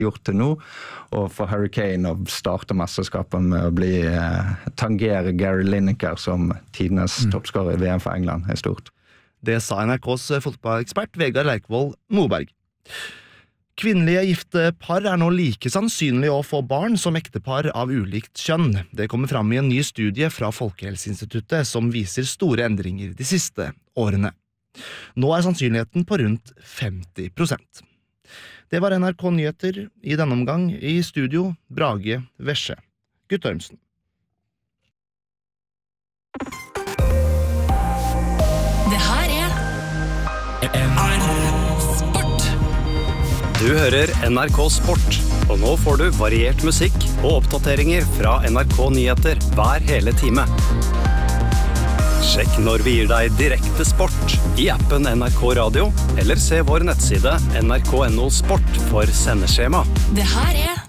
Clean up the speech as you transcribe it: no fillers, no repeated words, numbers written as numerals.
gjort til nå, og for Hurricane å starte mesterskapet med å tangere Gary Lineker som tidenes toppskårer i VM for England er stort. Det sa NRKs fotballekspert Vegard Leikvoll Moberg. Kvinnelige gifte par er nå like sannsynlig å få barn som ektepar av ulikt kjønn. Det kommer fram i en ny studie fra Folkehelseinstituttet som viser store endringer de siste årene. Nå er sannsynligheten på rundt 50%. Det var NRK Nyheter i denne omgang. I studio Brage Vesje Guttormsen. Det her Sport. Du hører NRK Sport, og nå får du variert musikk og oppdateringer fra NRK Nyheter hver hele time. Sjekk når vi gir deg direkte sport i appen NRK Radio, eller se vår nettside nrk.no sport for sendeskjema. Det her